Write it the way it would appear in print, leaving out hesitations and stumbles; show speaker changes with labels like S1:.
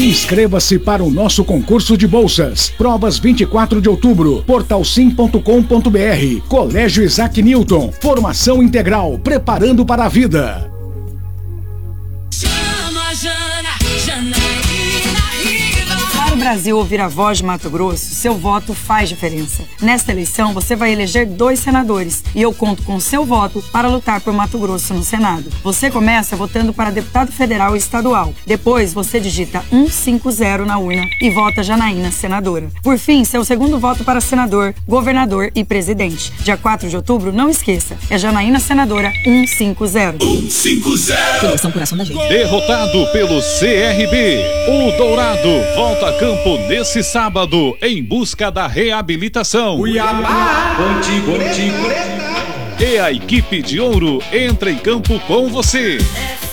S1: Inscreva-se para o nosso concurso de bolsas. Provas 24 de outubro. Portalsim.com.br. Colégio Isaac Newton. Formação integral, preparando para a vida.
S2: Para o Brasil ouvir a voz de Mato Grosso, seu voto faz diferença. Nesta eleição, você vai eleger 2 senadores e eu conto com seu voto para lutar por Mato Grosso no Senado. Você começa votando para deputado federal e estadual. Depois, você digita 150 na urna e vota Janaína senadora. Por fim, seu segundo voto para senador, governador e presidente. Dia 4 de outubro, não esqueça, é Janaína senadora 150.
S3: 150.
S2: Seleção Coração da Gente.
S4: Derrotado pelo CRB, o Dourado volta a campo nesse sábado em busca da reabilitação.
S3: Cuiabá, Ponte Preta.
S4: E a equipe de ouro entra em campo com você.